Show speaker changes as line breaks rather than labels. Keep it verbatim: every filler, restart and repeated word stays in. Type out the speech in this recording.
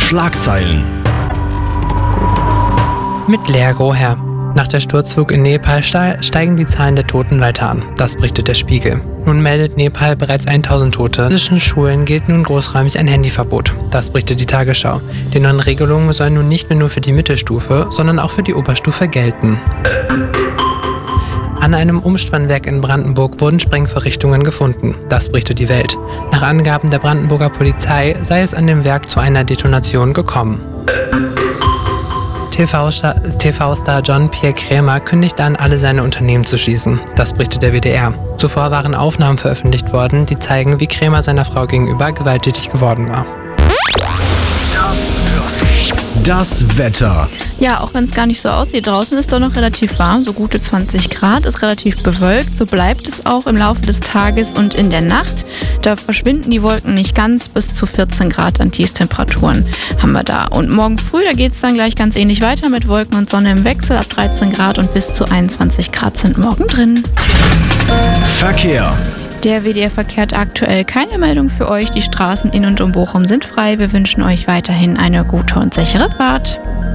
Schlagzeilen.
Mit Lea Groher. Nach der Sturzflug in Nepal steigen die Zahlen der Toten weiter an. Das berichtet der Spiegel. Nun meldet Nepal bereits tausend Tote. In indischen Schulen gilt nun großräumig ein Handyverbot. Das berichtet die Tagesschau. Die neuen Regelungen sollen nun nicht mehr nur für die Mittelstufe, sondern auch für die Oberstufe gelten. An einem Umspannwerk in Brandenburg wurden Sprengvorrichtungen gefunden. Das berichtet die Welt. Nach Angaben der Brandenburger Polizei sei es an dem Werk zu einer Detonation gekommen. T V-Star, T V-Star John-Pierre Krämer kündigte an, alle seine Unternehmen zu schließen. Das berichtet der W D R. Zuvor waren Aufnahmen veröffentlicht worden, die zeigen, wie Krämer seiner Frau gegenüber gewalttätig geworden war.
Das Wetter.
Ja, auch wenn es gar nicht so aussieht, draußen ist doch noch relativ warm, so gute zwanzig Grad, ist relativ bewölkt. So bleibt es auch im Laufe des Tages und in der Nacht. Da verschwinden die Wolken nicht ganz, bis zu vierzehn Grad an Tiefstemperaturen haben wir da. Und morgen früh, da geht es dann gleich ganz ähnlich weiter mit Wolken und Sonne im Wechsel. Ab dreizehn Grad und bis zu einundzwanzig Grad sind morgen drin.
Verkehr.
Der W D R verkehrt aktuell keine Meldung für euch. Die Straßen in und um Bochum sind frei. Wir wünschen euch weiterhin eine gute und sichere Fahrt.